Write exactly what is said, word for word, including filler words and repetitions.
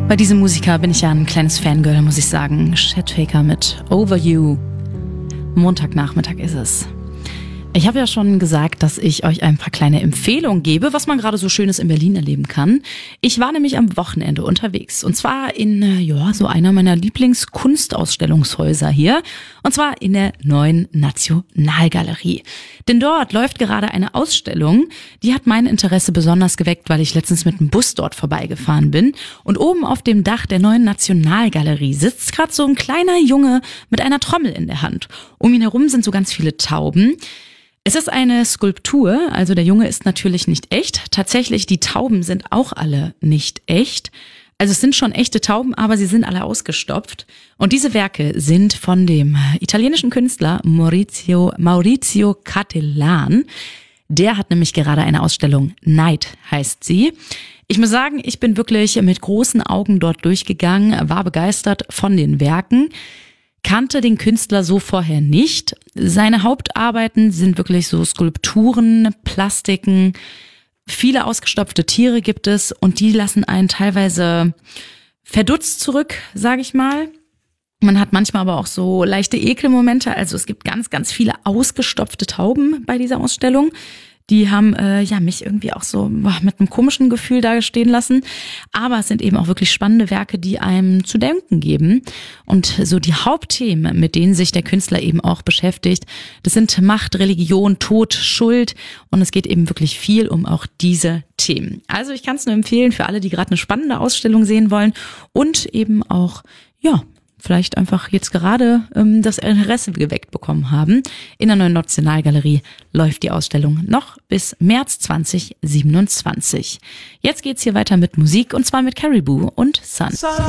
Bei diesem Musiker bin ich ja ein kleines Fangirl, muss ich sagen. Chet Faker mit Over You. Montagnachmittag ist es. Ich habe ja schon gesagt, dass ich euch ein paar kleine Empfehlungen gebe, was man gerade so Schönes in Berlin erleben kann. Ich war nämlich am Wochenende unterwegs und zwar in ja so einer meiner Lieblingskunstausstellungshäuser hier und zwar in der Neuen Nationalgalerie. Denn dort läuft gerade eine Ausstellung, die hat mein Interesse besonders geweckt, weil ich letztens mit dem Bus dort vorbeigefahren bin und oben auf dem Dach der Neuen Nationalgalerie sitzt gerade so ein kleiner Junge mit einer Trommel in der Hand. Um ihn herum sind so ganz viele Tauben. Es ist eine Skulptur, also der Junge ist natürlich nicht echt. Tatsächlich, die Tauben sind auch alle nicht echt. Also es sind schon echte Tauben, aber sie sind alle ausgestopft. Und diese Werke sind von dem italienischen Künstler Maurizio, Maurizio Cattelan. Der hat nämlich gerade eine Ausstellung, Night heißt sie. Ich muss sagen, ich bin wirklich mit großen Augen dort durchgegangen, war begeistert von den Werken. Kannte den Künstler so vorher nicht. Seine Hauptarbeiten sind wirklich so Skulpturen, Plastiken, viele ausgestopfte Tiere gibt es und die lassen einen teilweise verdutzt zurück, sage ich mal. Man hat manchmal aber auch so leichte Ekelmomente, also es gibt ganz, ganz viele ausgestopfte Tauben bei dieser Ausstellung. Die haben äh, ja mich irgendwie auch so boah, mit einem komischen Gefühl da stehen lassen. Aber es sind eben auch wirklich spannende Werke, die einem zu denken geben. Und so die Hauptthemen, mit denen sich der Künstler eben auch beschäftigt, das sind Macht, Religion, Tod, Schuld. Und es geht eben wirklich viel um auch diese Themen. Also ich kann es nur empfehlen für alle, die gerade eine spannende Ausstellung sehen wollen und eben auch, ja, vielleicht einfach jetzt gerade ähm, das Interesse geweckt bekommen haben. In der Neuen Nationalgalerie läuft die Ausstellung noch bis März zwanzig siebenundzwanzig. Jetzt geht's hier weiter mit Musik und zwar mit Caribou und Sun.